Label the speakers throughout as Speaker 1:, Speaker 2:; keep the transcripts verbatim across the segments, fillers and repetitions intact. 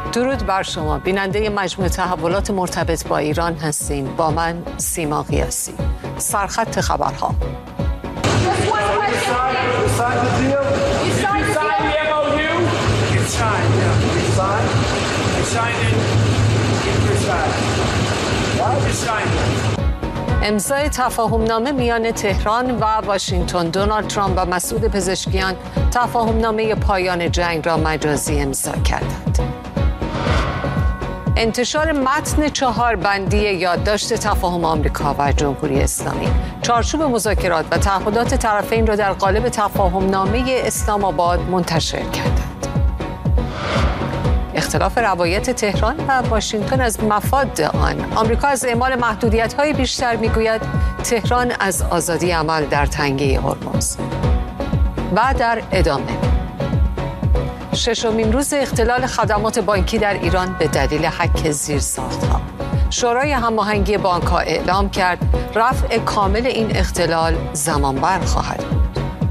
Speaker 1: درود بر شما. بیننده مجموعه تحولات مرتبط با ایران هستین. با من سیما قیاسی. سرخط خبرها. امضای تفاهمنامه میان تهران و واشنگتن. دونالد ترامپ و مسعود پزشکیان تفاهمنامه پایان جنگ را مجازی امضا کردند. انتشار متن چهار بندی یادداشت تفاهم آمریکا و جمهوری اسلامی چارچوب مذاکرات و تعهدات طرفین را در قالب تفاهمنامه اسلام آباد منتشر کردند. اختلاف روایت تهران و واشنگتن از مفاد آن. آمریکا از اعمال محدودیت‌های بیشتر می‌گوید، تهران از آزادی عمل در تنگه هرمز. و در ادامه ششمین روز اختلال خدمات بانکی در ایران به دلیل هک زیرساخت‌ها. شورای هماهنگی بانک‌ها اعلام کرد رفع کامل این اختلال زمانبر خواهد بود.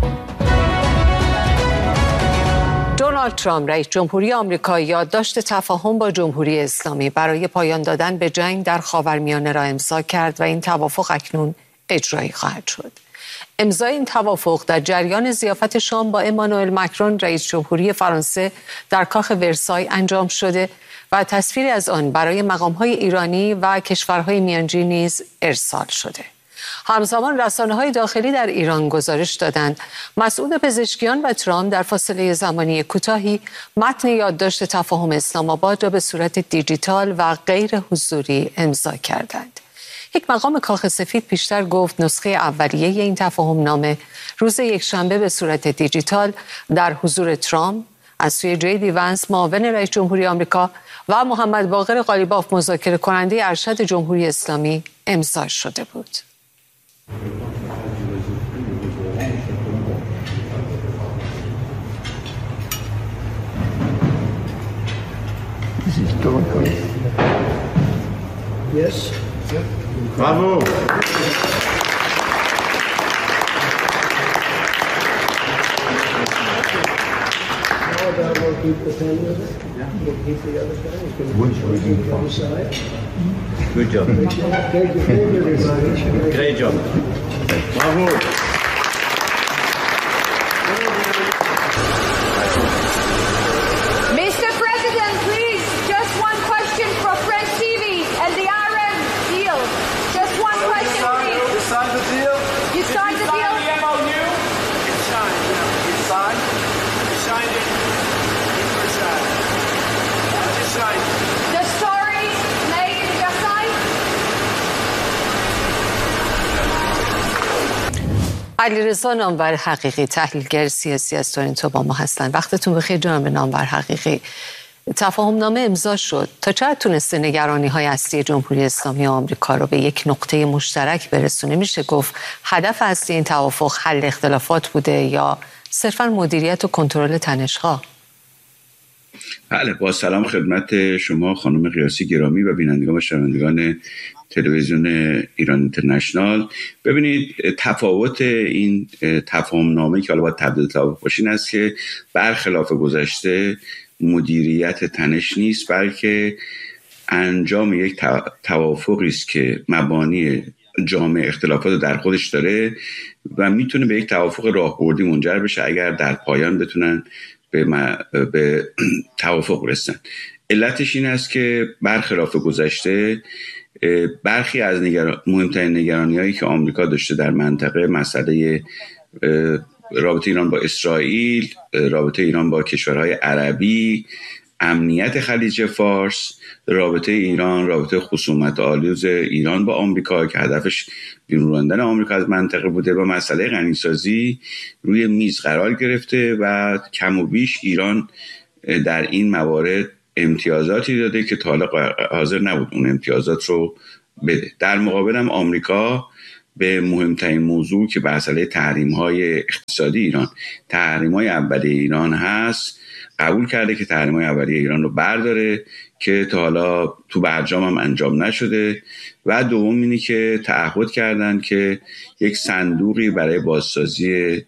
Speaker 1: دونالد ترامپ رئیس جمهوری آمریکا یادداشت تفاهم با جمهوری اسلامی برای پایان دادن به جنگ در خاورمیانه را امضا کرد و این توافق اکنون اجرایی خواهد شد. امضای این توافق در جریان ضیافت شام با امانوئل مکرون رئیس جمهوری فرانسه در کاخ ورسای انجام شده و تصویری از آن برای مقام‌های ایرانی و کشورهای میانجی نیز ارسال شده. همزمان رسانه‌های داخلی در ایران گزارش دادند مسعود پزشکیان و ترامپ در فاصله زمانی کوتاهی متن یادداشت تفاهم اسلام آباد را به صورت دیجیتال و غیر حضوری امضا کردند. یک مقام کاخ سفید پیشتر گفت نسخه اولیه این تفاهم نامه روز یکشنبه به صورت دیجیتال در حضور ترامپ از سوی جی دی ونس معاون رئیس جمهوری آمریکا و محمد باقر قالیباف مذاکره کننده ارشد جمهوری اسلامی امضا شده بود.
Speaker 2: Yes.
Speaker 3: Bravo.
Speaker 2: We'll keep the pen with it. We'll keep the other pen.
Speaker 3: Which we keep
Speaker 2: the other side.
Speaker 3: Good job.
Speaker 2: Thank you, everybody.
Speaker 3: Great job. Bravo.
Speaker 4: Mister President, please, just one question for French T V and the R M deal. Just one question, please.
Speaker 5: You signed the deal?
Speaker 4: You signed the deal?
Speaker 5: Did you sign the M O U? It's signed. You signed? You signed it? You signed it. You signed it.
Speaker 4: The story made in Versailles?
Speaker 1: علیرضا نامور حقیقی، تحلیلگر سیاسی از تورنتو با ما هستند. وقتتون بخیر جناب نامور حقیقی. تفاهم نامه امضا شد. تا چقدر تونسته نگرانی‌های اصلی جمهوری اسلامی و آمریکا رو به یک نقطه مشترک برسونه؟ میشه گفت هدف اصلی این توافق حل اختلافات بوده یا صرفاً مدیریت و کنترل تنش‌ها؟
Speaker 6: بله، با سلام خدمت شما خانم قیاسی گرامی و بینندگان و شنوندگان تلویزیون ایران اینترنشنال. ببینید، تفاوت این تفاهم نامه که حالا باید تبدیل توافق باشه این است که برخلاف گذشته مدیریت تنش نیست، بلکه انجام یک توافقی است که مبانی جامع اختلافات در خودش داره و میتونه به یک توافق راهبردی منجر بشه اگر در پایان بتونن به, م... به توافق رسن. علتش این است که برخلاف گذشته برخی از نگر... مهمترین نگرانی‌هایی که آمریکا داشته در منطقه، مسئله رابطه ایران با اسرائیل، رابطه ایران با کشورهای عربی، امنیت خلیج فارس، رابطه ایران، رابطه خصومت آلیوز ایران با آمریکا که هدفش بیرون راندن آمریکا از منطقه بوده و مسئله غنیسازی روی میز قرار گرفته و کم و بیش ایران در این موارد امتیازاتی داده که تا حالا حاضر نبود اون امتیازات رو بده. در مقابل هم آمریکا به مهمترین موضوع که مسئله تحریم‌های اقتصادی ایران، تحریم‌های اولیه ایران هست، قبول کرده که تحریم‌های اولیه ایران رو برداره که تا حالا تو برجام هم انجام نشده. و دوم اینی که تعهد کردن که یک صندوقی برای بازسازی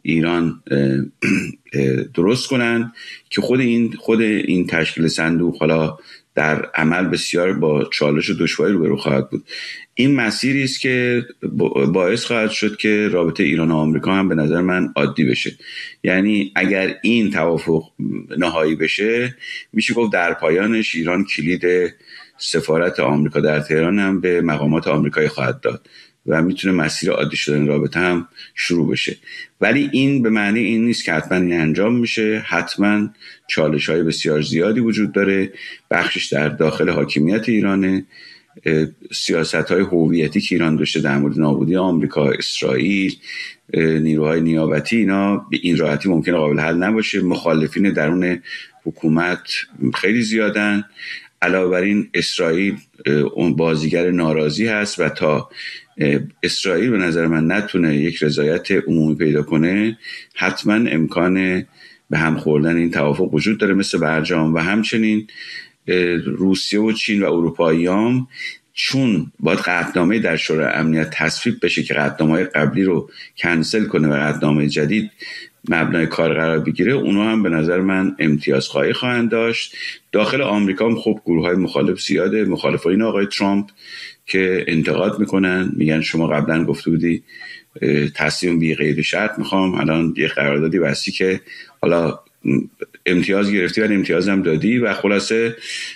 Speaker 6: ایران درست کنن که خود این خود این تشکیل صندوق حالا در عمل بسیار با چالش و دشواری روبرو خواهد بود. این مسیری است که باعث خواهد شد که رابطه ایران و آمریکا هم به نظر من عادی بشه. یعنی اگر این توافق نهایی بشه، میشه گفت در پایانش ایران کلید سفارت آمریکا در تهران هم به مقامات آمریکایی خواهد داد و میتونه مسیر عادی شدن رابطه هم شروع بشه. ولی این به معنی این نیست که حتما این انجام میشه. حتما چالش های بسیار زیادی وجود داره، بخشش در داخل حاکمیت ایرانه، سیاست های هویتی که ایران داشته در مورد نابودی آمریکا، اسرائیل، نیروهای نیابتی، اینا به این راحتی ممکنه قابل حل نباشه. مخالفین درون حکومت خیلی زیادن. علاوه بر این اسرائیل اون بازیگر ناراضی هست و تا اسرائیل به نظر من نتونه یک رضایت عمومی پیدا کنه، حتما امکان به هم خوردن این توافق وجود داره مثل برجام. و همچنین روسیه و چین و اروپاییام چون باید قطعنامه در شورای امنیت تصویب بشه که قطعنامه‌های قبلی رو کنسل کنه و قطعنامه جدید مبنای کار قرار بگیره، اونا هم به نظر من امتیاز خواهی خواهند داشت. داخل آمریکا هم خب گروه‌های مخالف زیاده، مخالفین آقای ترامپ که انتقاد میکنن، میگن شما قبلا گفته بودی تصمیم بی قید شرط میخوام، الان یه قراردادی بستی که حالا امتیاز گرفتی ولی امتیاز هم دادی و خلاصه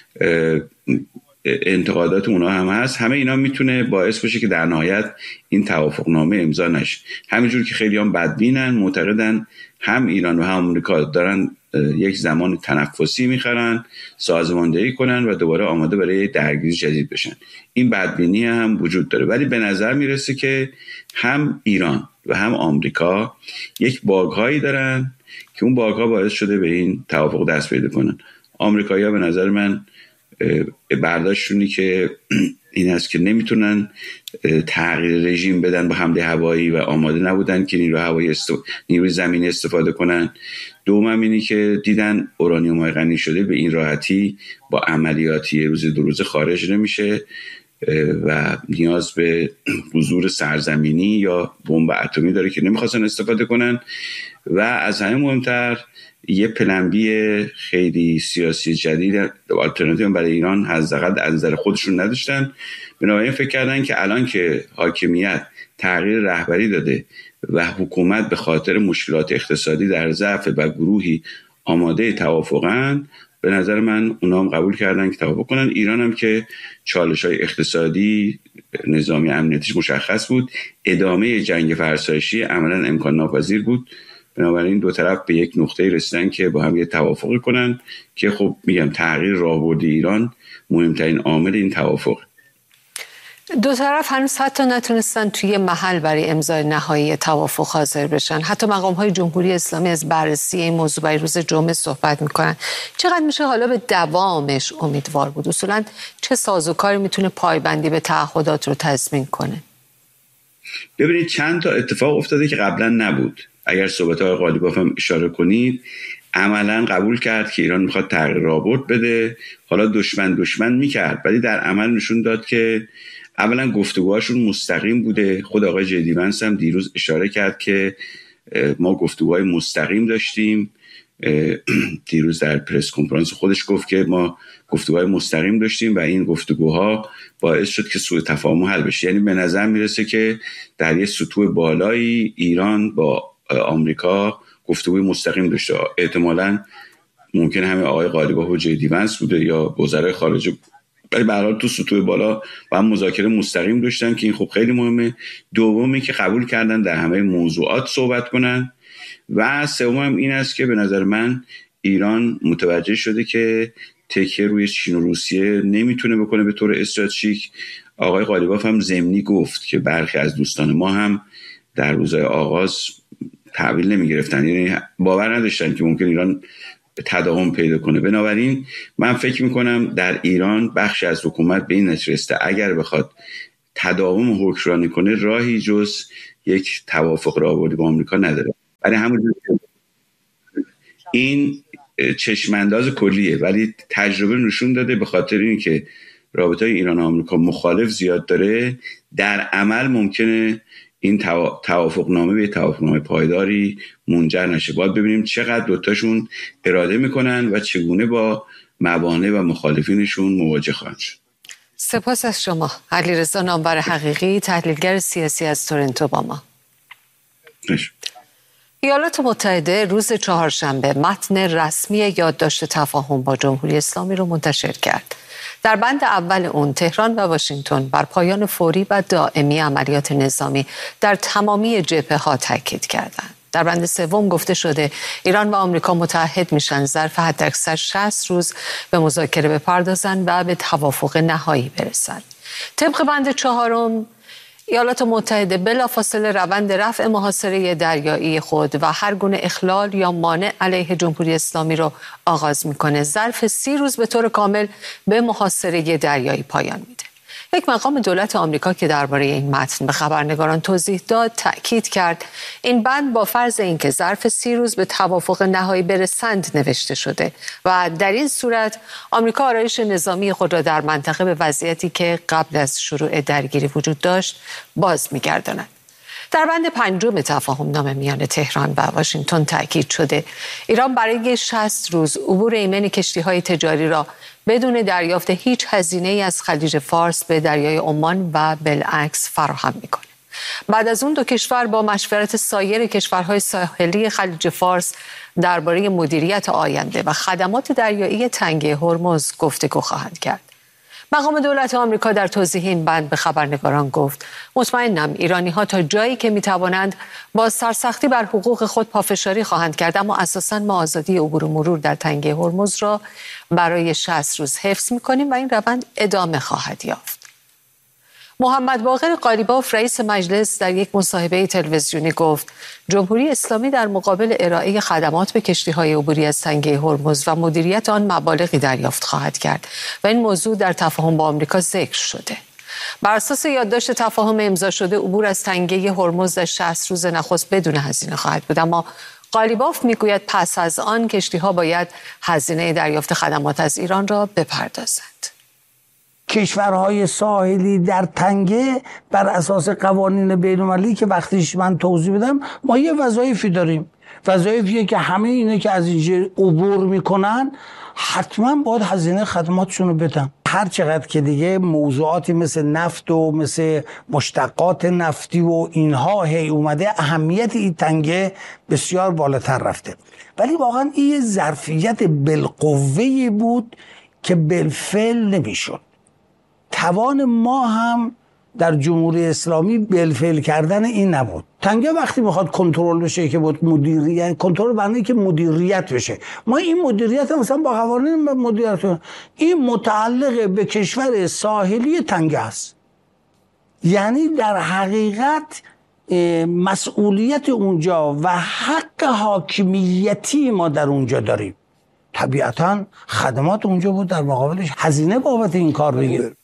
Speaker 6: انتقادات اونا هم هست. همه اینا میتونه باعث بشه که در نهایت این توافقنامه امضا نشه. همینجور که خیلی هم بدبینن، معتقدن هم ایران و هم آمریکا دارن یک زمان تنفسی میخرن، سازماندهی کنن و دوباره آماده برای درگیری جدید بشن. این بدبینی هم وجود داره، ولی به نظر میرسه که هم ایران و هم آمریکا یک باگ‌هایی دارن که اون باگ‌ها باعث شده به این توافق دست پیدا کنن. آمریکایی‌ها به نظر من برداشتونی که این است که نمیتونن تغییر رژیم بدن با حمله هوایی و آماده نبودن که نیروی هوایی است... نیروی زمینی استفاده کنن. دوم اینی که دیدن اورانیوم غنی شده به این راحتی با عملیاتی روز دو روز خارج نمیشه و نیاز به حضور سرزمینی یا بمب اتمی داره که نمیخواستن استفاده کنن. و از همه مهمتر یه پلن خیلی سیاسی جدید آلترناتیو برای ایران حداقل از نظر خودشون نداشتن. بنابراین فکر کردن که الان که حاکمیت تغییر رهبری داده و حکومت به خاطر مشکلات اقتصادی در ضعف و گروهی آماده توافقن، به نظر من اونا هم قبول کردن که توافق کنن. ایران هم که چالش‌های اقتصادی، نظامی، امنیتیش مشخص بود، ادامه جنگ فرسایشی عملاً امکان ناپذیر بود. بنابراین دو طرف به یک نقطه رسیدن که با هم یه توافقی کنن که خب میگم تغییر راهبرد ایران مهمترین عامل این توافق.
Speaker 1: دو طرف هنوز حتی نتونستن توی محل برای امضای نهایی توافق حاضر بشن. حتی مقام‌های جمهوری اسلامی از بررسی این موضوع برای روز جمعه صحبت میکنن. چقدر میشه حالا به دوامش امیدوار بود؟ اصولاً چه سازوکاری میتونه پایبندی به تعهدات رو تضمین کنه؟
Speaker 6: ببینید چند تا اتفاق افتاده که قبلا نبود. اگر صحبت های قالیباف هم اشاره کنید، عملا قبول کرد که ایران میخواد تغییر راهبرد بده. حالا دشمن دشمن میکرد ولی در عمل نشون داد که اولا گفتگوهاشون مستقیم بوده. خود آقای جدی ونس هم دیروز اشاره کرد که ما گفتگوهای مستقیم داشتیم. دیروز در پرس کنفرانس خودش گفت که ما گفتگوهای مستقیم داشتیم و این گفتگوها باعث شد که سوء تفاهم حل بشه. یعنی به نظر میرسه که در یه سطوح بالایی ایران با آمریکا گفتگوی مستقیم داشته. احتمالاً ممکن همه آقای قالیباف و جدی ونس بوده یا وزرای خارجه، ولی به هر حال تو سطوح بالا با هم مذاکره مستقیم داشتن که این خب خیلی مهمه. دومی که قبول کردن در همه موضوعات صحبت کنن و سوم این است که به نظر من ایران متوجه شده که تکیه روی چین و روسیه نمیتونه بکنه به طور استراتژیک. آقای قالیباف هم ضمنی گفت که برخی از دوستان ما هم در روزهای آغاز تحویل نمیگرفتن، یعنی باور نداشتن که ممکن ایران تداوم پیدا کنه. بنابراین من فکر میکنم در ایران بخشی از حکومت به این نتیجه اگر بخواد تداوم حکمرانی کنه راهی جز یک توافق راهبردی با آمریکا نداره. برای همون این چشمانداز کلیه، ولی تجربه نشون داده به خاطر اینکه رابطه ایران و آمریکا مخالف زیاد داره، در عمل ممکنه این توافقنامه به توافقنامه پایداری منجر نشه. باید ببینیم چقدر دوتاشون اراده میکنن و چگونه با موانع و مخالفینشون مواجه خواهند شد.
Speaker 1: سپاس از شما علیرضا نامور حقیقی، تحلیلگر سیاسی از تورنتو با ما. ایالات متحده روز چهارشنبه متن رسمی یادداشت تفاهم با جمهوری اسلامی رو منتشر کرد. در بند اول اون تهران و واشنگتن بر پایان فوری و دائمی عملیات نظامی در تمامی جبهه‌ها تاکید کردند. در بند سوم گفته شده ایران و آمریکا متحد میشن ظرف حداکثر شصت روز به مذاکره بپردازند و به توافق نهایی برسند. طبق بند چهارم ایالات متحده بلافاصله روند رفع محاصره دریایی خود و هر گونه اخلال یا مانع علیه جمهوری اسلامی را آغاز میکنه. ظرف سی روز به طور کامل به محاصره دریایی پایان میده. یک مقام دولت آمریکا که درباره این متن به خبرنگاران توضیح داد تأکید کرد این بند با فرض اینکه ظرف سی روز به توافق نهایی برسند نوشته شده و در این صورت آمریکا آرایش نظامی خود را در منطقه به وضعیتی که قبل از شروع درگیری وجود داشت باز می‌گرداند. در بند پنجم تفاهم نامه میان تهران و واشنگتن تأکید شده ایران برای شصت روز عبور ایمن کشتی‌های تجاری را بدون دریافت هیچ هزینه‌ای از خلیج فارس به دریای عمان و بالعکس فراهم می‌کند. بعد از اون دو کشور با مشورت سایر کشورهای ساحلی خلیج فارس درباره مدیریت آینده و خدمات دریایی تنگه هرمز گفتگو خواهند کرد. مقام دولت آمریکا در توضیح این بند به خبرنگاران گفت مطمئنم ایرانی‌ها تا جایی که می‌توانند با سرسختی بر حقوق خود پافشاری خواهند کرد، اما اساساً ما آزادی عبور و مرور در تنگه هرمز را برای شصت روز حفظ می‌کنیم و این روند ادامه خواهد یافت. محمد باقر قالیباف رئیس مجلس در یک مصاحبه تلویزیونی گفت جمهوری اسلامی در مقابل ارائه خدمات به کشتی‌های عبوری از تنگه هرمز و مدیریت آن مبالغی دریافت خواهد کرد و این موضوع در تفاهم با آمریکا ذکر شده. بر اساس یادداشت تفاهم امضا شده عبور از تنگه هرمز در شصت روز نخست بدون هزینه خواهد بود، اما قالیباف میگوید پس از آن کشتی‌ها باید هزینه دریافت خدمات از ایران را بپردازند.
Speaker 7: کشورهای ساحلی در تنگه بر اساس قوانین بین‌المللی که وقتیش من توضیح بدم ما یه وظایفی داریم، وظایفیه که همه اینه که از اینجا عبور میکنن حتما باید هزینه خدماتشون رو بدن. هر چقدر که دیگه موضوعاتی مثل نفت و مثل مشتقات نفتی و اینها هی اومده اهمیت این تنگه بسیار بالاتر رفته، ولی واقعا این ظرفیت بالقوه‌ای بود که بالفعل نمیشد. توان ما هم در جمهوری اسلامی بالفعل کردن این نبود. تنگه وقتی میخواد کنترل بشه که بود مدیریت کنترل بنده که مدیریت بشه. ما این مدیریت هم مثلا با قوانین مدیریت این متعلق به کشور ساحلی تنگه است. یعنی در حقیقت مسئولیت اونجا و حق حاکمیتی ما در اونجا داریم. طبیعتا خدمات اونجا بود در مقابلش هزینه بابت این کار بگیره.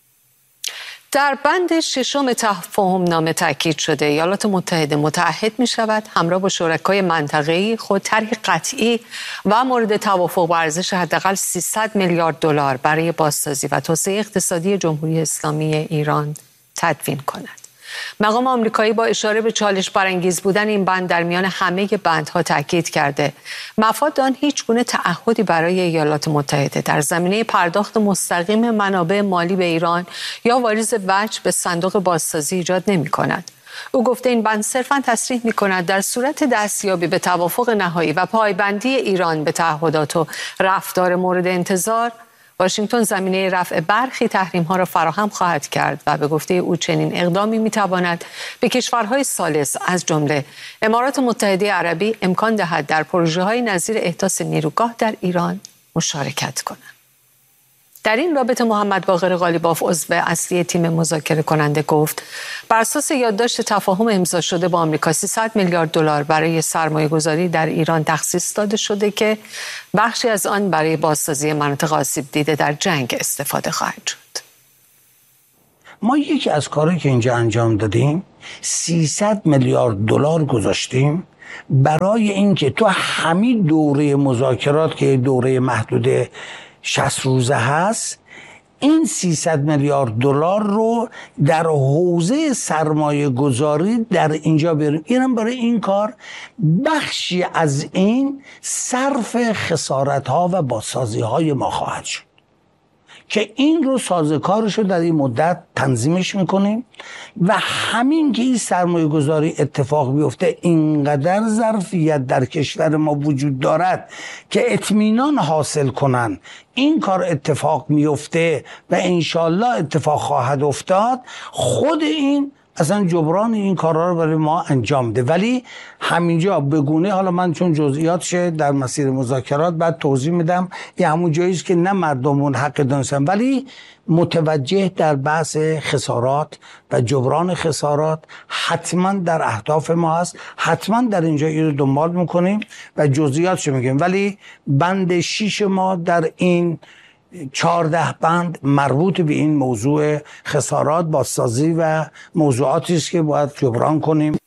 Speaker 1: در بند ششم تفاهم نامه تاکید شده ایالات متحده متعهد می شود همراه با شرکای منطقه‌ای خود طرحی قطعی و مورد توافق با ارزش حداقل سیصد میلیارد دلار برای بازسازی و توسعه اقتصادی جمهوری اسلامی ایران تدوین کند. مقام آمریکایی با اشاره به چالش برانگیز بودن این بند در میان همه بندها تاکید کرده مفاد آن هیچ گونه تعهدی برای ایالات متحده در زمینه پرداخت مستقیم منابع مالی به ایران یا واریز وجه به صندوق بازسازی ایجاد نمی کند. او گفته این بند صرفاً تصریح می کند در صورت دستیابی به توافق نهایی و پایبندی ایران به تعهدات و رفتار مورد انتظار واشنگتن زمینه رفع برخی تحریم‌ها را فراهم خواهد کرد و به گفته او چنین اقدامی می‌تواند به کشورهای ثالث از جمله امارات متحده عربی امکان دهد در پروژه‌های نظیر احداث نیروگاه در ایران مشارکت کنند. در این رابطه محمد باقر قالیباف عضو اصلی تیم مذاکره کننده گفت بر اساس یادداشت تفاهم امضا شده با آمریکا سیصد میلیارد دلار برای سرمایه‌گذاری در ایران تخصیص داده شده که بخشی از آن برای بازسازی مناطق آسیب دیده در جنگ استفاده خواهد شد.
Speaker 7: ما یکی از کارهایی که اینجا انجام دادیم سیصد میلیارد دلار گذاشتیم برای اینکه تو همین دوره مذاکرات که دوره محدود شصت روزه هست این سیصد میلیارد دلار رو در حوزه سرمایه گذاری در اینجا بیاریم. اینم برای این کار بخشی از این صرف خسارت ها و بازسازی های ما خواهد شد که این رو سازوکارش رو در این مدت تنظیمش میکنیم و همین که این سرمایه گذاری اتفاق بیفته اینقدر ظرفیت در کشور ما وجود دارد که اطمینان حاصل کنن این کار اتفاق میفته و انشالله اتفاق خواهد افتاد. خود این اصلا جبران این کارها رو برای ما انجام ده. ولی همینجا بگونه، حالا من چون جزئیاتش در مسیر مذاکرات بعد توضیح میدم، یه همون جاییست که نه مردمون حق دانستن، ولی متوجه در بحث خسارات و جبران خسارات حتما در اهداف ما هست، حتما در اینجا این رو دنبال میکنیم و جزئیاتش میگیم. ولی بند شیش ما در این چهارده بند مربوط به این موضوع خسارات، بازسازی و موضوعاتی است که باید جبران کنیم.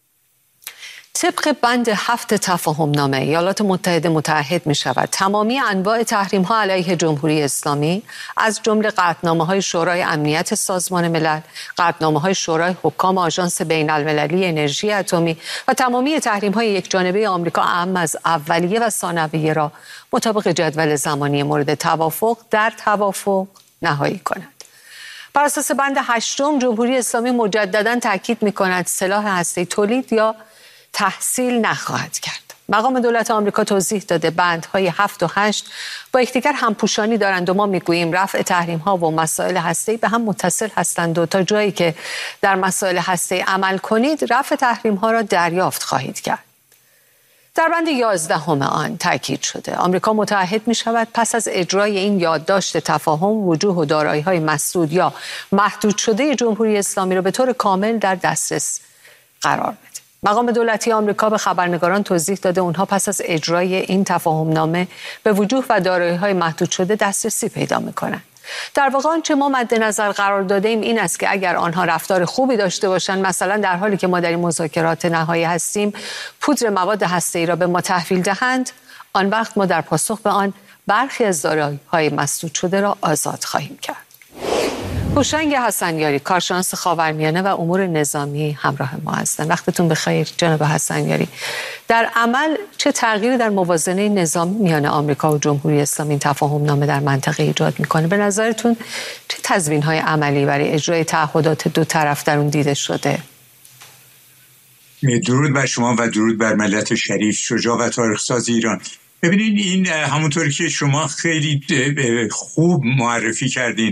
Speaker 1: طبق بند هفت تفاهم نامه ایالات متحده متعهد می شود تمامی انواع تحریم ها علیه جمهوری اسلامی از جمله قطعنامه های شورای امنیت سازمان ملل، قطعنامه های شورای حکام آژانس بین المللی انرژی اتمی و تمامی تحریم های یک جانبه آمریکا اهم از اولیه و ثانویه را مطابق جدول زمانی مورد توافق در توافق نهایی کند. بر اساس بند هشتم جمهوری اسلامی مجددا تاکید می کند سلاح هسته‌ای تولید یا تحصیل نخواهد کرد. مقام دولت آمریکا توضیح داده بندهای هفت و هشت با یکدیگر همپوشانی دارند و ما میگوییم رفع تحریم ها و مسائل هسته‌ای به هم متصل هستند و تا جایی که در مسائل هسته‌ای عمل کنید رفع تحریم ها را دریافت خواهید کرد. در بند یازدهم آن تاکید شده آمریکا متعهد می شود پس از اجرای این یادداشت تفاهم وجوه و دارایی های مسدود یا محدود شده جمهوری اسلامی را به طور کامل در دسترس قرار بده. مقام دولتی آمریکا به خبرنگاران توضیح داده اونها پس از اجرای این تفاهم نامه به وجوه و دارایی های محدود شده دسترسی پیدا می کنند. در واقع آنچه ما مد نظر قرار داده ایم این است که اگر آنها رفتار خوبی داشته باشند، مثلا در حالی که ما در این مذاکرات نهایی هستیم پودر مواد هسته‌ای را به ما تحویل دهند، آن وقت ما در پاسخ به آن برخی از دارایی‌های مسدود شده را آزاد خواهیم کرد. هوشنگ حسنیاری، کارشناس خاورمیانه و امور نظامی همراه ما هستند. وقتتون بخیر جناب حسنیاری. در عمل چه تغییری در موازنه نظامی میان آمریکا و جمهوری اسلامی این تفاهم نامه در منطقه ایجاد میکنه؟ به نظرتون چه تضمین‌های عملی برای اجرای تعهدات دو طرف در اون دیده شده؟
Speaker 8: درود بر شما و درود بر ملت شریف، شجاع و تاریخ‌ساز ایران. ببینید این همونطوری که شما خیلی خوب معرفی کردین،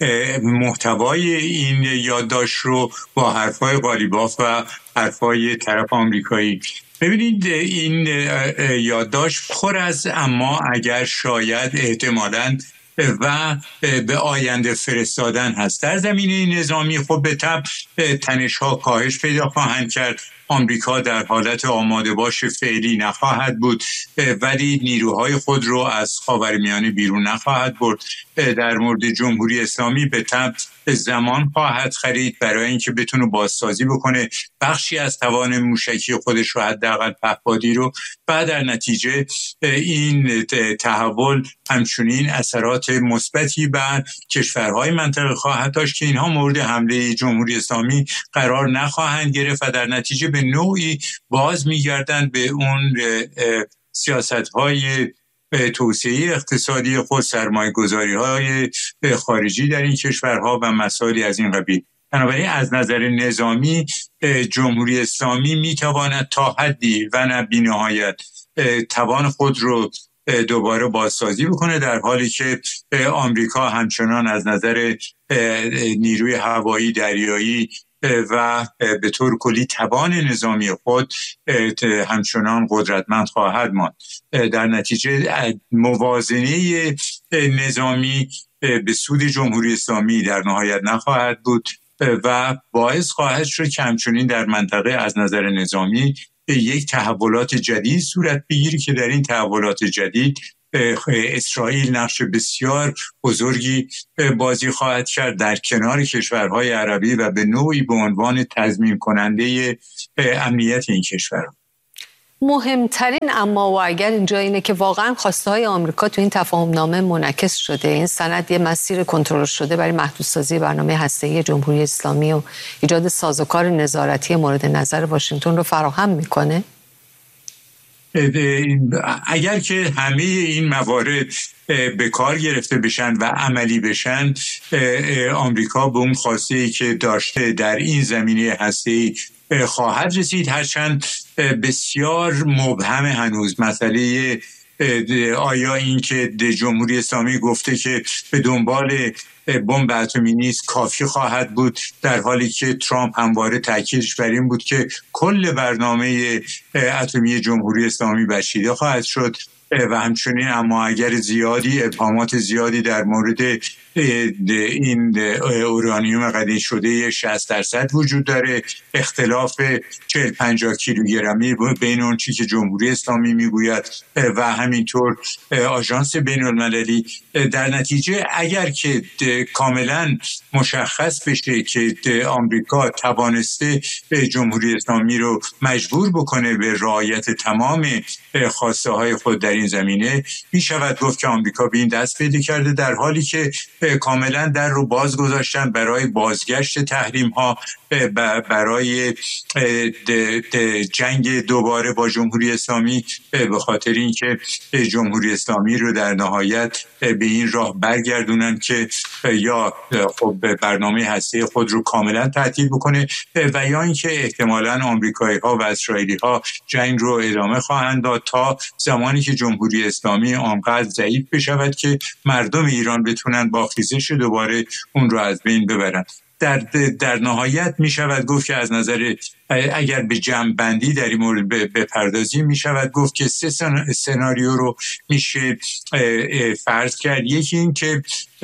Speaker 8: محتوای این یادداشت رو با حرفای قالیباف و حرفای طرف آمریکایی. ببینید این یادداشت پر از اما، اگر، شاید، احتمالاً و به آینده فرستادن هست. در زمینه نظامی خب به طبع تنش‌ها کاهش پیدا خواهند کرد. آمریکا در حالت آماده باش فعلی نخواهد بود، ولی نیروهای خود رو از خاورمیانه بیرون نخواهد برد. در مورد جمهوری اسلامی به طبع زمان خواهد خرید برای اینکه بتونه بازسازی بکنه بخشی از توان موشکی خودش رو، حداقل پهپادی رو، و در نتیجه این تحول همچنین اثرات مثبتی بر کشورهای منطقه خواهد داشت که اینها مورد حمله جمهوری اسلامی قرار نخواهند گرفت و در نتیجه به نوعی باز میگردند به اون سیاست‌های توسعه اقتصادی خود، سرمایه‌گذاری‌های خارجی در این کشورها و مسائلی از این قبیل. بنابراین از نظر نظامی جمهوری اسلامی میتواند تا حدی و نه بی‌نهایت توان خود رو دوباره بازسازی بکنه، در حالی که آمریکا همچنان از نظر نیروی هوایی، دریایی و به طور کلی توان نظامی خود همچنان قدرتمند خواهد ماند. در نتیجه موازنه نظامی به سود جمهوری اسلامی در نهایت نخواهد بود و باعث خواهد شد که همچنین در منطقه از نظر نظامی یک تحولات جدید صورت بگیری که در این تحولات جدید اسرائیل نقش بسیار بزرگی بازی خواهد کرد در کنار کشورهای عربی و به نوعی به عنوان تضمین کننده امنیت این کشورها.
Speaker 1: مهمترین اما و اگر اینجا اینه که واقعا خواسته های آمریکا تو این تفاهم نامه منعکس شده. این سند یه مسیر کنترل شده برای محدودسازی برنامه هسته‌ای جمهوری اسلامی و ایجاد سازوکار نظارتی مورد نظر واشنگتن رو فراهم میکنه؟
Speaker 8: اگر که همه این موارد به کار گرفته بشن و عملی بشن، آمریکا به اون خواسته‌ای که داشته در این زمینه هسته‌ای خواهد رسید، هرچند بسیار مبهم هنوز مسئله آیا این که جمهوری اسلامی گفته که به دنبال بمب اتمی نیست کافی خواهد بود، در حالی که ترامپ همواره تاکیدش بر این بود که کل برنامه اتمی جمهوری اسلامی بشیده خواهد شد و همچنین اما اگر زیادی ابهامات زیادی در مورد این اورانیوم قدیم شده شصت درصد وجود داره، اختلاف چهل پنجاه کیلوگرمی بین اون چی که جمهوری اسلامی میگوید و همینطور آژانس بین المللی. در نتیجه اگر که کاملا مشخص بشه که آمریکا توانسته جمهوری اسلامی رو مجبور بکنه به رعایت تمام خواسته های خود در این زمینه، می شود گفت که آمریکا به این دست پیدا کرده، در حالی که کاملا در رو باز گذاشتن برای بازگشت تحریم ها، برای جنگ دوباره با جمهوری اسلامی، به خاطر اینکه جمهوری اسلامی رو در نهایت به این راه برگردونن که یا خب برنامه هسته خود رو کاملا تعطیل بکنه و یا اینکه احتمالاً آمریکایی ها و اسرائیلی ها جنگ رو ادامه خواهند داد تا زمانی که جمهوری اسلامی آنقدر ضعیف بشود که مردم ایران بتونن با خیزش دوباره اون رو از بین ببرن. در در نهایت می شود گفت که از نظر اگر به جمع بندی در این مورد بپردازیم می شود گفت که سه سناریو رو میشه فرض کرد. یکی این که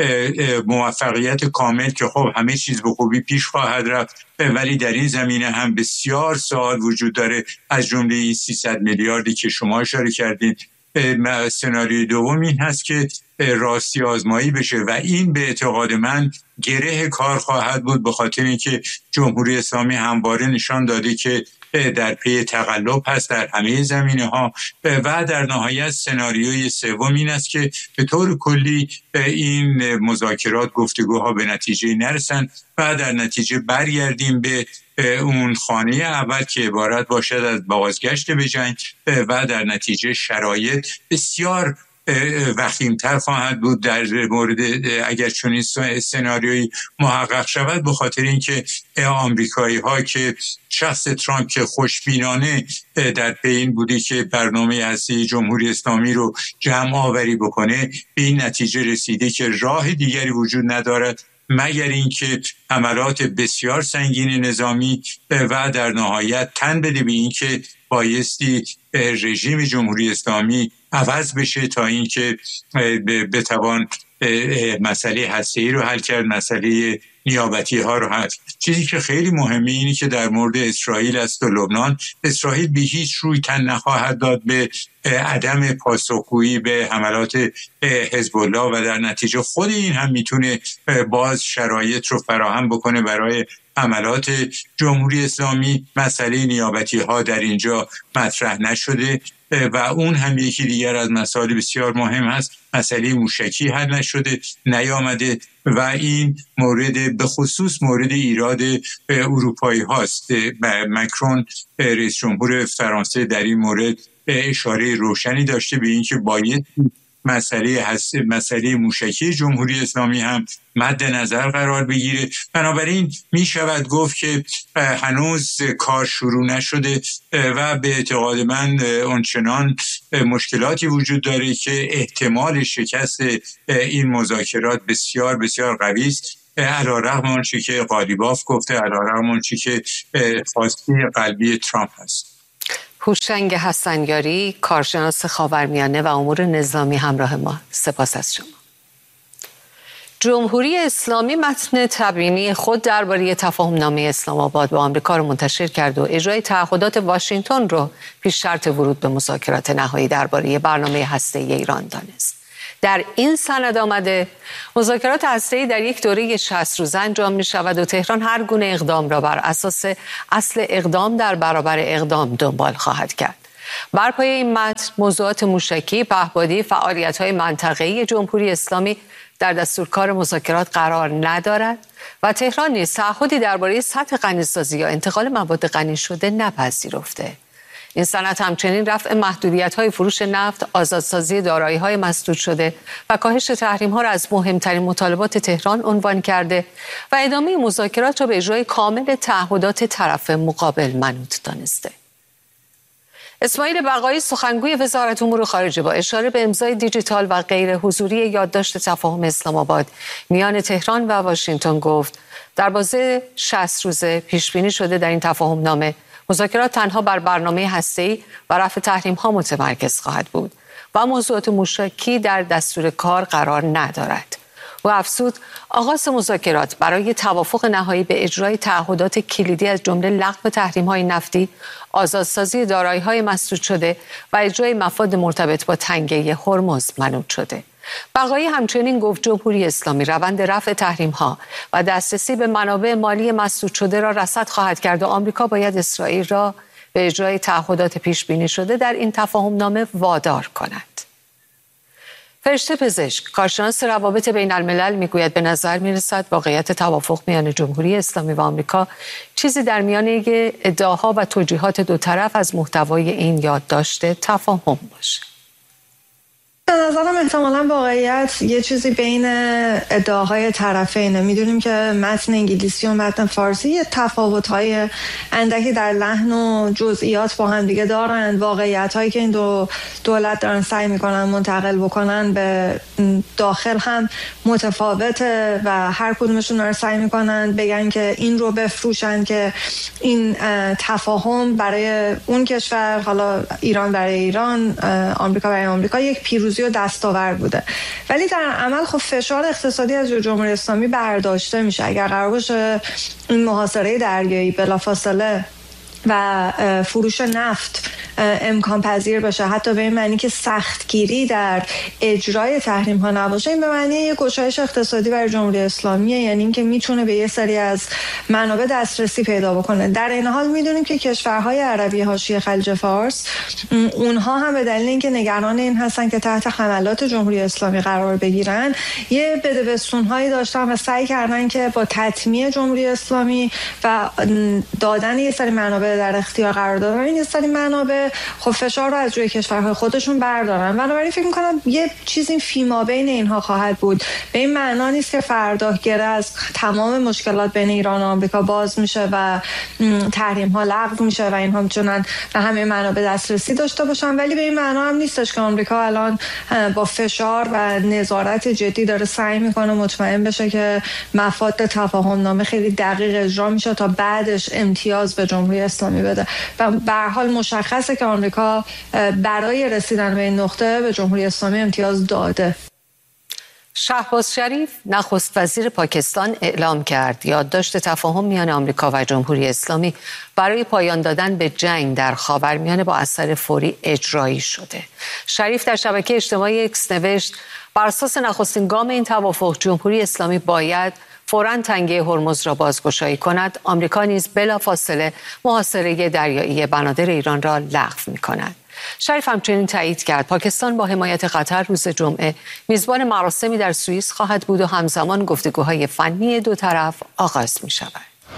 Speaker 8: موفقیت کامل که خب همه چیز به خوبی پیش خواهد رفت، ولی در این زمینه هم بسیار سوال وجود داره، از جمله این سیصد میلیاردی که شما اشاره کردین. سناریوی دوم این هست که راستی آزمایی بشه و این به اعتقاد من گره کار خواهد بود، به خاطر اینکه جمهوری اسلامی همواره نشان داده که در پی تقلب هست در همه زمینه ها. و در نهایت سناریوی سوم این است که به طور کلی این مذاکرات گفتگوها به نتیجه نرسن و در نتیجه برگردیم به اون خانه اول که عبارت باشد از بازگشت به جنگ و در نتیجه شرایط بسیار وخیم‌تر خواهد بود در مورد اگر چنین سناریویی محقق شود، به خاطر اینکه آمریکایی ها که شخص ترامپ که خوشبینانه در پی این بودی که برنامه هسته جمهوری اسلامی رو جمع آوری بکنه، به این نتیجه رسیده که راه دیگری وجود ندارد مگر اینکه حملات بسیار سنگین نظامی و در نهایت تن بده به اینکه بایستی رژیم جمهوری اسلامی عوض بشه تا اینکه بتوان مسئله هسته‌ای رو حل کرد، مسئله نیابتی ها رو حل. چیزی که خیلی مهمه اینه که در مورد اسرائیل است و لبنان، اسرائیل به هیچ روی تن نخواهد داد به عدم پاسخگویی به حملات حزب الله و در نتیجه خود این هم میتونه باز شرایط رو فراهم بکنه برای حملات جمهوری اسلامی. مسئله نیابتی ها در اینجا مطرح نشده و اون هم یکی دیگر از مسائل بسیار مهم هست. مسئله موشکی حل نشده، نیامده و این مورد به خصوص مورد ایراد اروپایی هاست. مکرون رئیس جمهور فرانسه در این مورد اشاره روشنی داشته به اینکه باید مسئله هست مسئله موشکی جمهوری اسلامی هم مد نظر قرار بگیره. بنابراین می شود گفت که هنوز کار شروع نشده و به اعتقاد من اونچنان مشکلاتی وجود داره که احتمال شکست این مذاکرات بسیار بسیار قوی است، علیرغم آنچه که قالیباف گفته، علیرغم آنچه که خواسته قلبی ترامپ هست.
Speaker 1: هوشنگ حسنیاری، کارشناس خاورمیانه و امور نظامی، همراه ما. سپاس از شما. جمهوری اسلامی متن تبیینی خود درباره تفاهم نامه اسلام آباد با آمریکا رو منتشر کرد و اجرای تعهدات واشنگتن رو پیش شرط ورود به مذاکرات نهایی درباره برنامه هسته‌ای ایران دانست. در این سند آمده مذاکرات هسته‌ای در یک دوره شصت روزه انجام می شود و تهران هر گونه اقدام را بر اساس اصل اقدام در برابر اقدام دنبال خواهد کرد. بر پایه این متن موضوعات موشکی، پهپادی، فعالیت‌های منطقه‌ای جمهوری اسلامی در دستورکار مذاکرات قرار ندارد و تهران نیز تعهدی درباره سطح غنی‌سازی یا انتقال مواد غنی شده نپذیرفته. این سند همچنین رفع محدودیت‌های فروش نفت، آزادسازی دارایی‌های مسدود شده و کاهش تحریم‌ها را از مهمترین مطالبات تهران عنوان کرده و ادامه مذاکرات را به اجرای کامل تعهدات طرف مقابل منوط دانسته. اسماعیل بقایی سخنگوی وزارت امور خارجه با اشاره به امضای دیجیتال و غیر حضوری یادداشت تفاهم اسلام آباد میان تهران و واشنگتن گفت در بازه شصت روزه پیش بینی شده در این تفاهم نامه مذاکرات تنها بر برنامه هسته‌ای و رفع تحریم‌ها متمرکز خواهد بود و موضوعات موشکی در دستور کار قرار ندارد. و افزود آغاز مذاکرات برای توافق نهایی به اجرای تعهدات کلیدی از جمله لغو تحریم‌های نفتی، آزادسازی دارایی‌های مسدود شده و اجرای مفاد مرتبط با تنگه هرمز منوط شده. بقایی همچنین گفت جمهوری اسلامی روند رفع تحریم‌ها و دسترسی به منابع مالی مسدود شده را رصد خواهد کرد و آمریکا باید اسرائیل را به اجرای تعهدات پیش بینی شده در این تفاهم نامه وادار کند. فرشته پزشک، کارشناس روابط بین الملل میگوید به نظر میرسد واقعیت توافق میان جمهوری اسلامی و آمریکا چیزی در میان ادعاها و توجیهات دو طرف از محتوای این یادداشت تفاهم باشه.
Speaker 9: به نظرم احتمالاً واقعیت یه چیزی بین ادعاهای طرفینه. میدونیم که متن انگلیسی و متن فارسی یه تفاوت‌های اندکی در لحن و جزئیات با هم دیگه دارن. واقعیت‌هایی که این دو دولت دارن سعی میکنن منتقل بکنن به داخل هم متفاوته و هر کدومشون دارن سعی میکنن بگن که این رو بفروشن که این تفاهم برای اون کشور، حالا ایران برای ایران، آمریکا برای آمریکا، یک پیروزی و دستاورد بوده. ولی در عمل خب فشار اقتصادی از جمهوری اسلامی برداشته میشه. اگر قرار باشه این محاصره دریایی بلافاصله و فروش نفت امکان پذیر باشه، حتی به این معنی که سختگیری در اجرای تحریم ها نباشه، این به معنی یک گشایش اقتصادی برای جمهوری اسلامیه، یعنی اینکه میتونه به یه سری از منابع دسترسی پیدا بکنه. در این حال میدونیم که کشورهای عربی حاشیه خلیج فارس اونها هم به دلیل اینکه نگران این هستن که تحت حملات جمهوری اسلامی قرار بگیرن یه بدبستون‌هایی داشتن و سعی کردن که با تطمیع جمهوری اسلامی و دادن یه سری منابع در اختیار قرار دادن این یه سری منابع خب فشار رو از روی کشورهای خودشون بردارن. بنابراین فکر می‌کنم یه چیزی فیما بین اینها خواهد بود. به این معنا نیست که فردا گره از تمام مشکلات بین ایران و آمریکا باز میشه و تحریم‌ها لغو میشه و اینها میتونن به همه منابع دسترسی داشته باشن، ولی به این معنا هم نیستش که آمریکا الان با فشار و نظارت جدی داره سعی میکنه مطمئن بشه که مفاد تفاهم نامه خیلی دقیق اجرا میشه تا بعدش امتیاز به جمهوری اسلامی بده. و به هر حال مشخصه که آمریکا برای رسیدن به این نقطه به جمهوری اسلامی امتیاز داده.
Speaker 1: شهباز شریف نخست وزیر پاکستان اعلام کرد یادداشت تفاهم میان آمریکا و جمهوری اسلامی برای پایان دادن به جنگ در خاورمیانه با اثر فوری اجرایی شده. شریف در شبکه اجتماعی اکس نوشت بر اساس نخستین گام این توافق جمهوری اسلامی باید فوراً تنگه هرمز را بازگشایی کند. آمریکا نیز بلافاصله محاصره دریایی بنادر ایران را لغو می‌کند. شریف همچنین تایید کرد پاکستان با حمایت قطر روز جمعه میزبان مراسمی در سوئیس خواهد بود و همزمان گفتگوهای فنی دو طرف آغاز می‌شود.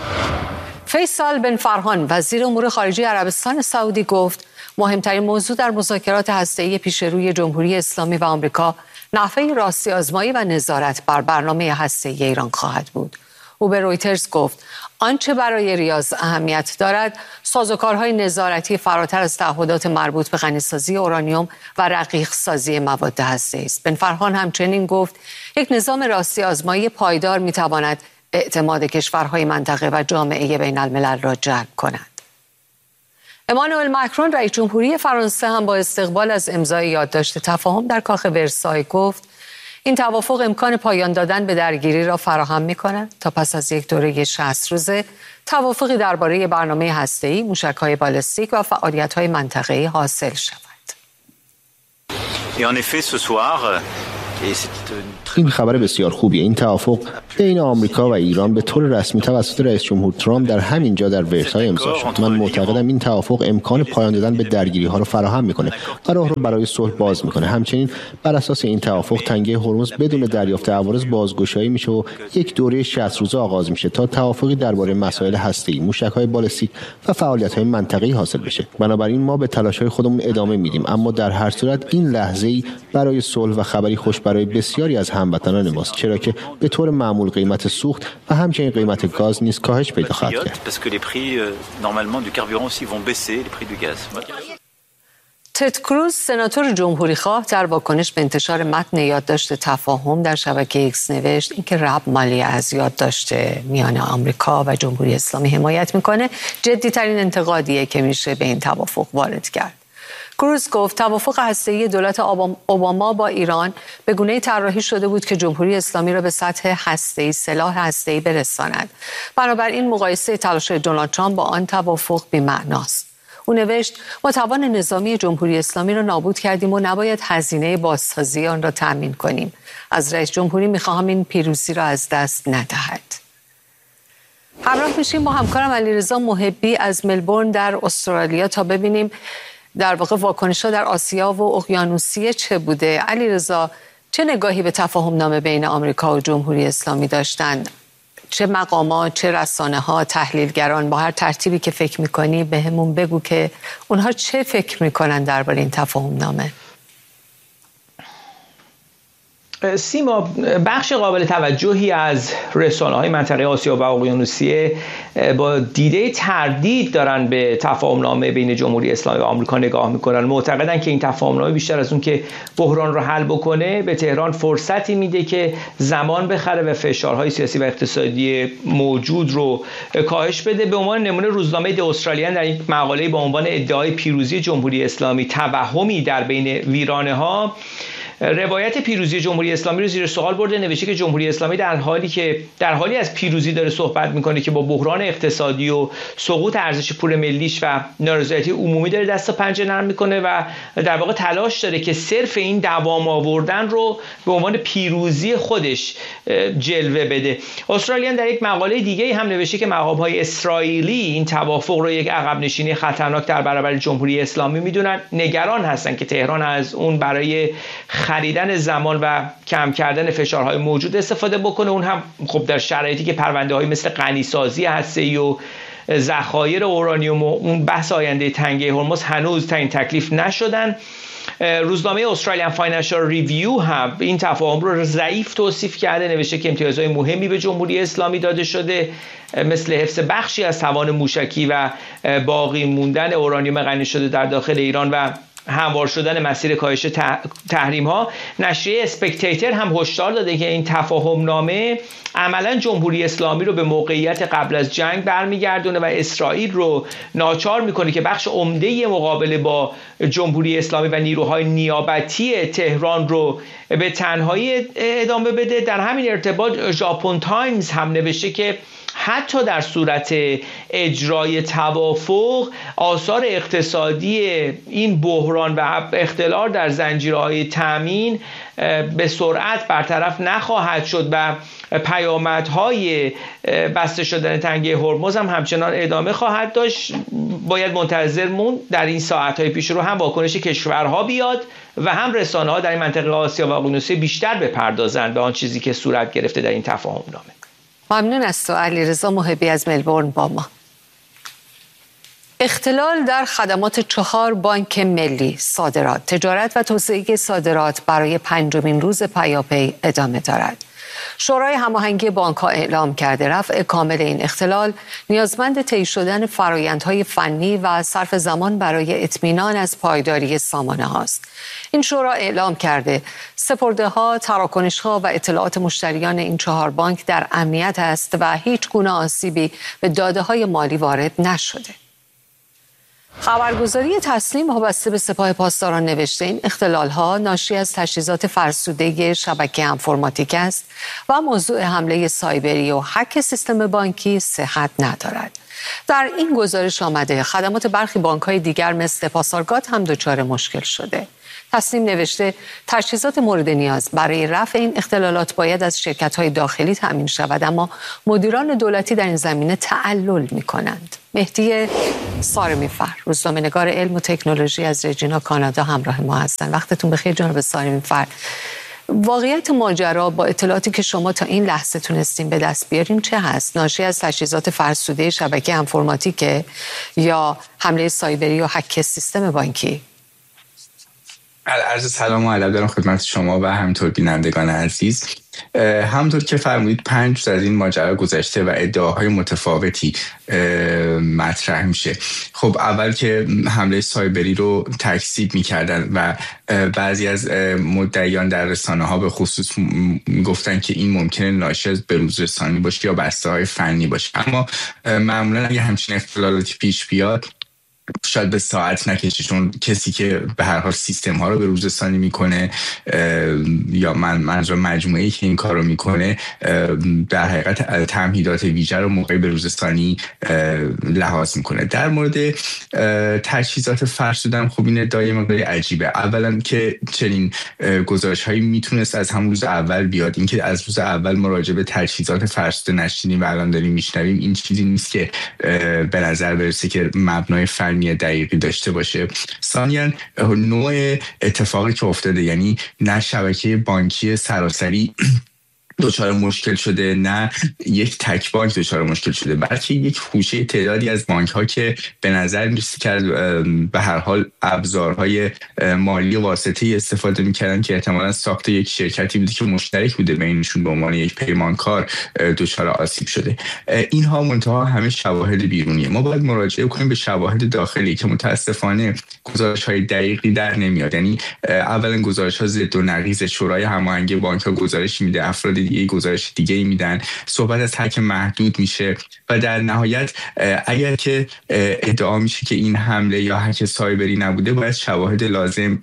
Speaker 1: فیصل بن فرحان وزیر امور خارجه عربستان سعودی گفت مهمترین موضوع در مذاکرات هسته‌ای پیش روی جمهوری اسلامی و آمریکا نحوه راستی آزمایی و نظارت بر برنامه هسته‌ای ایران خواهد بود. او به رویترز گفت آنچه برای ریاض اهمیت دارد سازوکارهای نظارتی فراتر از تعهدات مربوط به غنیسازی اورانیوم و رقیق سازی مواد هسته‌ای است. بن فرحان همچنین گفت یک نظام راستی آزمایی پایدار می‌تواند اعتماد کشورهای منطقه و جامعه بین الملل را جلب کند. امانوئل ماکرون رئیس جمهوری فرانسه هم با استقبال از امضای یادداشت تفاهم در کاخ ورسای گفت این توافق امکان پایان دادن به درگیری را فراهم می‌کند تا پس از یک دوره شصت روزه توافقی درباره برنامه هسته‌ای، موشک‌های بالستیک و فعالیت‌های منطقه‌ای حاصل شود.
Speaker 10: Et en effet, ce soir, این خبر بسیار خوبیه. این توافق بین آمریکا و ایران به طور رسمی توسط رئیس جمهور ترامپ در همین جا در ورسای امضا شد. من معتقدم این توافق امکان پایان دادن به درگیری‌ها رو فراهم می‌کنه و راه رو برای صلح باز می‌کنه. همچنین بر اساس این توافق تنگه هرمز بدون دریافت عوارض بازگشایی میشه و یک دوره شصت روزه آغاز میشه تا توافقی درباره مسائل هسته‌ای، موشک‌های بالستیک و فعالیت‌های منطقه‌ای حاصل بشه. بنابراین ما به تلاش‌های خودمون ادامه میدیم، اما در هر صورت این لحظه‌ای برای صلح و خبری خوش برای بسیاری از هموطنان ماست، چرا که به طور معمول قیمت سوخت و همچنین قیمت گاز نیز کاهش پیدا خواهد کرد.
Speaker 1: تد کروز سناتور جمهوریخواه در واکنش به انتشار متن یادداشت تفاهم در شبکه ایکس نوشت اینکه ربط مالی از یادداشت میان آمریکا و جمهوری اسلامی حمایت میکنه جدی‌ترین انتقادیه که میشه به این توافق وارد کرد. کروز گفت توافق هسته‌ای دولت اوباما با ایران به گونه‌ای طراحی شده بود که جمهوری اسلامی را به سطح هسته‌ای سلاح هسته‌ای برساند. بنابراین مقایسه تلاش دونالد ترامپ با آن توافق بی‌معناست. او نوشت ما توان نظامی جمهوری اسلامی را نابود کردیم و نباید هزینه بازسازی آن را تأمین کنیم. از رئیس جمهوری می‌خواهم این پیروزی را از دست ندهد. همراه میشیم با همکارم علیرضا محبی از ملبورن در استرالیا تا ببینیم در واقع واکنش‌ها در آسیا و اقیانوسیه چه بوده. علیرضا، چه نگاهی به تفاهم نامه بین آمریکا و جمهوری اسلامی داشتند؟ چه مقامات، چه رسانه‌ها، تحلیلگران، با هر ترتیبی که فکر می‌کنی به همون بگو که اونها چه فکر می‌کنن درباره این تفاهم نامه؟
Speaker 11: سیما، بخش قابل توجهی از رسانه‌های منطقه آسیا و اقیانوسیه با دیده تردید دارن به تفاهم‌نامه بین جمهوری اسلامی و آمریکا نگاه میکنن. معتقدن که این تفاهم‌نامه بیشتر از اون که بحران رو حل بکنه به تهران فرصتی میده که زمان بخره و فشارهای سیاسی و اقتصادی موجود رو کاهش بده. به عنوان نمونه روزنامه دی استرالیان در یک مقاله با عنوان ادعای پیروزی جمهوری اسلامی توهمی در بین ویرانه‌ها روایت پیروزی جمهوری اسلامی رو زیر سوال برده. نوشته که جمهوری اسلامی در حالی که در حالی از پیروزی داره صحبت میکنه که با بحران اقتصادی و سقوط ارزش پول ملیش و نارضایتی عمومی داره دست و پنجه نرم میکنه و در واقع تلاش داره که صرف این دوام آوردن رو به عنوان پیروزی خودش جلوه بده. استرالیان در یک مقاله دیگه هم نوشته که مقام‌های اسرائیلی این توافق رو یک عقب نشینی خطرناک در برابر جمهوری اسلامی میدونن. نگران هستن که تهران از اون برای خریدن زمان و کم کردن فشارهای موجود استفاده بکنه. اون هم خب در شرایطی که پرونده‌های مثل غنیسازی هسته‌ای و ذخایر اورانیوم و اون بحث آینده تنگه هرمز هنوز تعیین تکلیف نشدن. روزنامه استرالیان فاینانشال ریویو هم این تفاهم رو ضعیف توصیف کرده. نوشته که امتیازهای مهمی به جمهوری اسلامی داده شده مثل حفظ بخشی از توان موشکی و باقی موندن اورانیوم غنی شده در داخل ایران و هموار شدن مسیر کاهش تحریم ها. نشریه اسپکتیتر هم هشدار داده که این تفاهم نامه عملا جمهوری اسلامی رو به موقعیت قبل از جنگ برمیگردونه و اسرائیل رو ناچار میکنه که بخش عمده مقابله با جمهوری اسلامی و نیروهای نیابتی تهران رو به تنهایی ادامه بده. در همین ارتباط ژاپن تایمز هم نوشته که حتی در صورت اجرای توافق آثار اقتصادی این بحران و اختلال در زنجیرهای تامین به سرعت برطرف نخواهد شد و پیامدهای بسته شدن تنگه هرمز هم همچنان ادامه خواهد داشت. باید منتظر موند در این ساعتهای پیش رو هم واکنش کشورها بیاد و هم رسانه‌ها در این منطقه آسیا و اقیانوسیه بیشتر بپردازند به آن چیزی که صورت گرفته در این تفاهم نامه.
Speaker 1: ممنون از تو علیرضا محبی از ملبورن با ما. اختلال در خدمات چهار بانک ملی، صادرات، تجارت و توسعه صادرات برای پنجمین روز پیاپی ادامه دارد. شورای هماهنگی بانک‌ها اعلام کرده رفع کامل این اختلال نیازمند طی شدن فرآیندهای فنی و صرف زمان برای اطمینان از پایداری سامانه هاست. این شورا اعلام کرده سپرده‌ها، تراکنش‌ها و اطلاعات مشتریان این چهار بانک در امنیت است و هیچ گونه آسیبی به داده‌های مالی وارد نشده. خبرگزاری تسنیم وابسته به سپاه پاسداران نوشته این اختلال‌ها ناشی از تجهیزات فرسوده شبکه انفرماتیک است و موضوع حمله سایبری و هک سیستم بانکی صحت ندارد. در این گزارش آمده خدمات برخی بانک‌های دیگر مثل پاسارگاد هم دچار مشکل شده. تصمیم نوشته تجهیزات مورد نیاز برای رفع این اختلالات باید از شرکت‌های داخلی تامین شود، اما مدیران دولتی در این زمینه تعلل می‌کنند. مهدی سارمی‌فر، روزنامه‌نگار علم و تکنولوژی از رجینا کانادا همراه ما هستند. وقتتون بخیر جناب سارمی‌فر. واقعیت ماجرا با اطلاعاتی که شما تا این لحظه تونستیم به دست بیارین چه هست؟ ناشی از تجهیزات فرسوده شبکه انفرماتیک یا حمله سایبری یا هک سیستم بانکی؟
Speaker 12: عرض سلام و ادب دارم خدمت شما و همینطور بینندگان عزیز. همونطور که فرمودید پنج روز از این ماجرا گذشته و ادعاهای متفاوتی مطرح میشه. خب اول که حمله سایبری رو تکذیب میکردن و بعضی از مدعیان در رسانه ها به خصوص گفتن که این ممکنه ناشی از بروز رسانی باشه یا بسته های فنی باشه، اما معمولا اگه همچین اختلالاتی پیش بیاد شاید به ساعت نکشه، چون کسی که به هر حال سیستم ها رو به روز رسانی میکنه یا من منظور مجموعه‌ای که این کار رو میکنه در حقیقت تمهیدات ویژه رو موقعی به روز رسانی لحاظ میکنه. در مورد تجهیزات فرسودن خب این ادعای مقداری عجیبه. اولا که چنین گزارش هایی میتونست از همون روز اول بیاد، اینکه از روز اول مراجعه به تجهیزات فرسوده نشینیم و الان داریم میشنویم این چیزی نیست که به نظر برسه که مبنای فنی دقیقی داشته باشه. ثانیاً نوع اتفاقی که افتاده، یعنی نه شبکه بانکی سراسری دچار مشکل شده، نه یک تک بانک دچار مشکل شده، بلکه یک خوشه تعدادی از بانک ها که به نظر میرسه که به هر حال ابزارهای مالی واسطه‌ای استفاده میکردن که احتمالاً ساخت یک شرکتی بوده که مشترک بوده بینشون به عنوان یک پیمانکار دچار آسیب شده. اینها منتها همه شواهد بیرونیه. ما باید مراجعه کنیم به شواهد داخلی که متاسفانه گزارش های دقیقی در نمیاد. یعنی اولا گزارش ها ضد و نقیض، شورای هماهنگی بانک ها گزارش میده، افراد دیگه گزارش دیگه میدن، صحبت از هک محدود میشه و در نهایت اگر که ادعا میشه که این حمله یا هک سایبری نبوده باید شواهد لازم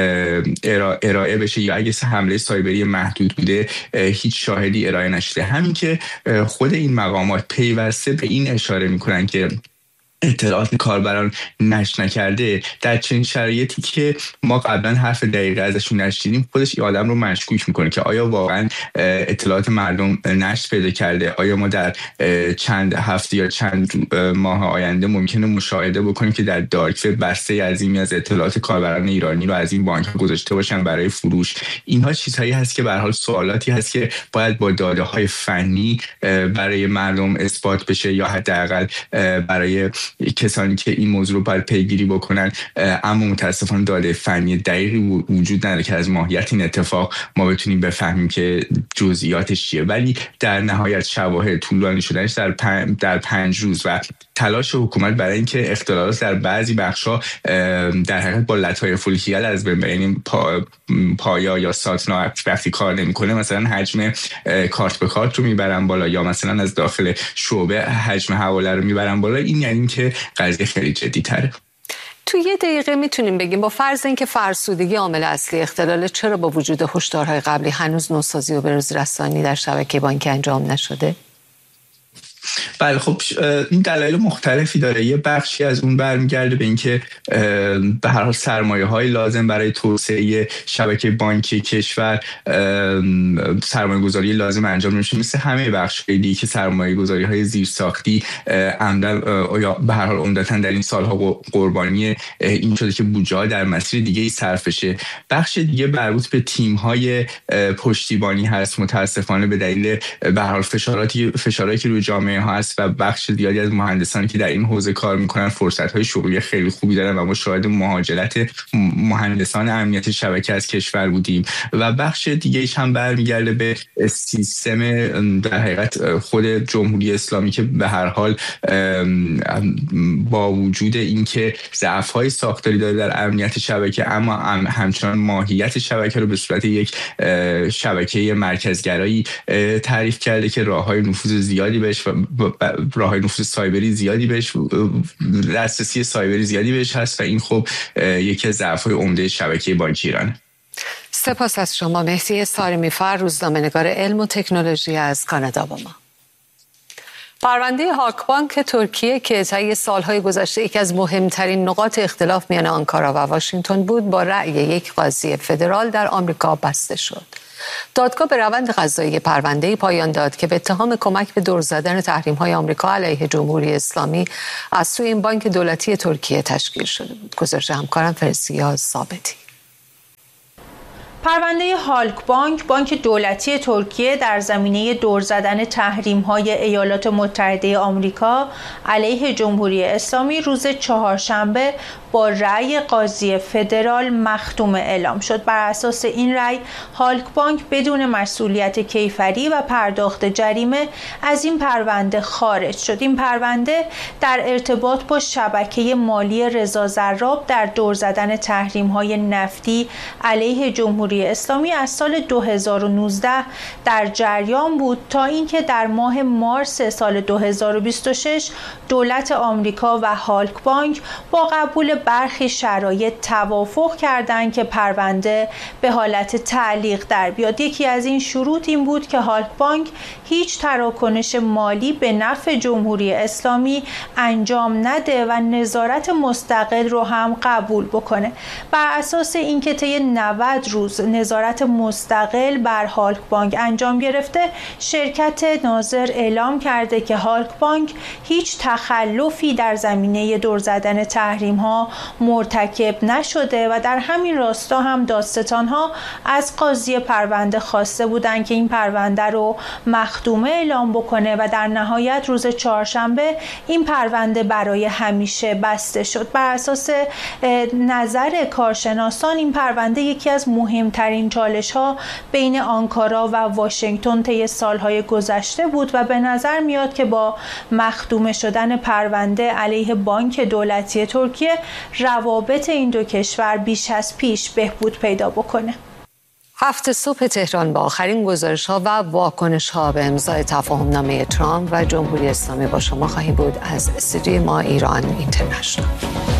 Speaker 12: ارائه بشه، یا اگه حمله سایبری محدود بوده هیچ شاهدی ارائه نشده. همین که خود این مقامات پیوسته به این اشاره میکنن که اطلاعات کاربران نشر نکرده، در چنین شرایطی که ما قبلا حرف دقیقه ازشون نشیدیم خودش این آدم رو مشکوک میکنه که آیا واقعا اطلاعات مردم نشر پیدا کرده، آیا ما در چند هفته یا چند ماه آینده ممکنه مشاهده بکنیم که در دارک وب بسته عظیمی از اطلاعات کاربران ایرانی رو از این بانک ها گذاشته باشن برای فروش. اینها چیزهایی هست که به هر حال سوالاتی هست که باید با داده های فنی برای مردم اثبات بشه یا حداقل برای کسانی که این موضوع رو باید پیگیری بکنن، اما متاسفانه داده فنی دقیقی وجود نداره که از ماهیت این اتفاق ما بتونیم بفهمیم که جزئیاتش چیه. ولی در نهایت شواهد طولانی شدنش در پنج, در پنج روز و تلاش حکومت برای اینکه اختلالات در بعضی بخش‌ها در حقیقت با لطایف الخیال از بین بره، پا، پایا یا ساتنا وقتی کار نمی‌کنه مثلا حجم کارت به کارت رو میبرن بالا یا مثلا از داخل شعبه حجم حواله رو میبرن بالا، این یعنی که قضیه خیلی جدی تره.
Speaker 1: تو یه دقیقه میتونیم بگیم با فرض اینکه فرسودگی عامل اصلی اختلاله، چرا با وجود هشدارهای قبلی هنوز نوسازی و بروز رسانی در شبکه بانکی انجام نشده؟
Speaker 12: بله خب این دلایل مختلفی داره. یه بخشی از اون برمیگرده به اینکه به هر حال سرمایه‌های لازم برای توسعه شبکه بانکی کشور سرمایه‌گذاری لازم انجام نمیشه، مثل همه بخش‌های دیگه که سرمایه‌گذاری‌های زیرساختی عمدن یا به هر حال عمدتاً در این سال‌ها قربانی این شده که بودجه‌ها در مسیر دیگه‌ای صرف بشه. بخش دیگه مربوط به تیم‌های پشتیبانی هست، متأسفانه به دلیل به هر حال فشاراتی فشارهایی که روی جامعه ها هست و بخش زیادی از مهندسانی که در این حوزه کار میکنن فرصت‌های شغلی خیلی خوبی دارن و ما شاهد مهاجرت مهندسان امنیت شبکه از کشور بودیم. و بخش دیگه ایش هم برمیگرده به سیستم در حقیقت خود جمهوری اسلامی که به هر حال با وجود اینکه ضعف‌های ساختاری داره در امنیت شبکه، اما همچنان ماهیت شبکه رو به صورت یک شبکه مرکزگرایی تعریف کرده که راه‌های نفوذ زیادی بهش و راه‌های نفوذ سایبری زیادی بهش، دسترسی سایبری زیادی بهش هست و این خب یکی از ضعف‌های عمده شبکه بانکی ایرانه.
Speaker 1: سپاس از شما مهدی سارمی‌فر، روزنامه‌نگار علم و تکنولوژی از کانادا با ما. پرونده هاکبانک ترکیه که طی سالهای گذشته یکی از مهمترین نقاط اختلاف میان آنکارا و واشنگتن بود، با رأی یک قاضی فدرال در آمریکا بسته شد. دادگاه به روند قضایی پرونده پایان داد که به اتهام کمک به دور زدن تحریم‌های آمریکا علیه جمهوری اسلامی از سوی این بانک دولتی ترکیه تشکیل شده بود. گزارش همکارم فرسیا ثابتی.
Speaker 13: پرونده هالکبانک، بانک دولتی ترکیه در زمینه دور زدن تحریم‌های ایالات متحده آمریکا علیه جمهوری اسلامی روز چهارشنبه با رأی قاضی فدرال مختومه اعلام شد. بر اساس این رأی هالکبانک بدون مسئولیت کیفری و پرداخت جریمه از این پرونده خارج شد. این پرونده در ارتباط با شبکه مالی رضا زراب در دور زدن تحریم‌های نفتی علیه جمهوری اسلامی از سال دو هزار و نوزده در جریان بود تا اینکه در ماه مارس سال دو هزار و بیست و شش دولت آمریکا و هالکبانک با قبول برخی شرایط توافق کردند که پرونده به حالت تعلیق در بیاد. یکی از این شروط این بود که هالکبانک هیچ تراکنش مالی به نفع جمهوری اسلامی انجام نده و نظارت مستقل رو هم قبول بکنه. بر اساس اینکه طی نود روز نظارت مستقل بر هالکبانک انجام گرفته، شرکت ناظر اعلام کرده که هالکبانک هیچ تخلفی در زمینه دور زدن تحریم ها مرتکب نشده و در همین راستا هم دادستان ها از قاضی پرونده خواسته بودند که این پرونده رو مختومه اعلام بکنه و در نهایت روز چهارشنبه این پرونده برای همیشه بسته شد. بر اساس نظر کارشناسان این پرونده یکی از مهمترین چالش ها بین آنکارا و واشنگتن طی سالهای گذشته بود و به نظر میاد که با مختومه شدن پرونده علیه بانک دولتی ترکیه روابط این دو کشور بیش از پیش بهبود پیدا بکنه.
Speaker 1: هفت صبح تهران با آخرین گزارش‌ها و واکنش‌ها به امضای تفاهم‌نامه ترامپ و جمهوری اسلامی با شما خواهیم بود از استودیوی ما ایران اینترنشنال.